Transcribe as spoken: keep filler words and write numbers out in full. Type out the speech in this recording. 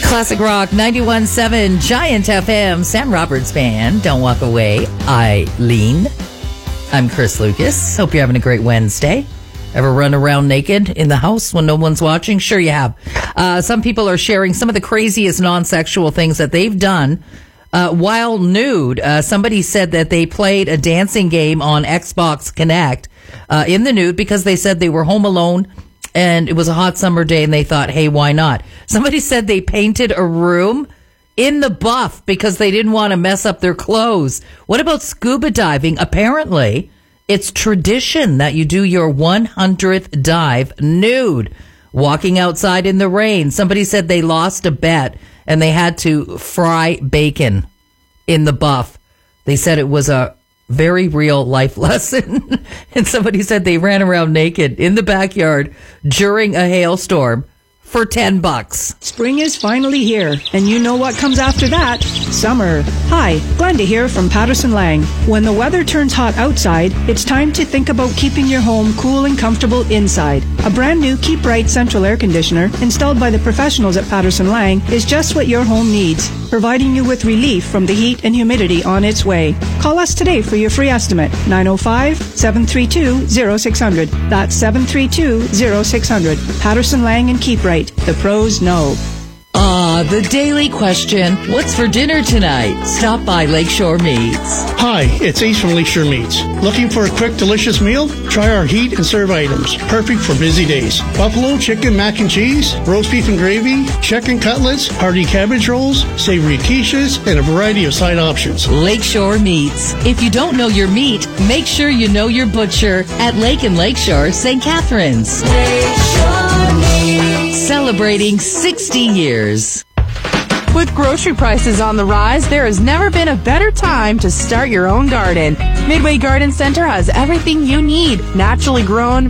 Classic Rock ninety-one point seven Giant F M. Sam Roberts Band. Don't walk away. Eileen. I'm Chris Lucas. Hope you're having a great Wednesday. Ever run around naked in the house when no one's watching? Sure you have. Uh, some people are sharing some of the craziest non-sexual things that they've done uh, while nude. Uh, somebody said that they played a dancing game on Xbox Connect uh, in the nude because they said they were home alone and it was a hot summer day and they thought, hey, why not? Somebody said they painted a room in the buff because they didn't want to mess up their clothes. What about scuba diving? Apparently, it's tradition that you do your one hundredth dive nude, walking outside in the rain. Somebody said they lost a bet and they had to fry bacon in the buff. They said it was a very real life lesson. And somebody said they ran around naked in the backyard during a hailstorm for ten bucks. Spring is finally here, and you know what comes after that? Summer. Hi, Glenda here from Patterson Lang. When the weather turns hot outside, it's time to think about keeping your home cool and comfortable inside. A brand new Keep Bright central air conditioner, installed by the professionals at Patterson Lang, is just what your home needs, providing you with relief from the heat and humidity on its way. Call us today for your free estimate, nine oh five, seven three two, oh six hundred. That's seven three two, oh six hundred. Patterson Lang and Keep Bright. The pros know. Ah, the daily question. What's for dinner tonight? Stop by Lakeshore Meats. Hi, it's Ace from Lakeshore Meats. Looking for a quick, delicious meal? Try our heat and serve items. Perfect for busy days. Buffalo, chicken, mac and cheese, roast beef and gravy, chicken cutlets, hearty cabbage rolls, savory quiches, and a variety of side options. Lakeshore Meats. If you don't know your meat, make sure you know your butcher at Lake and Lakeshore, Saint Catharines. Lakeshore Meats. Celebrating sixty years. With grocery prices on the rise, there has never been a better time to start your own garden. Midway Garden Center has everything you need, naturally grown,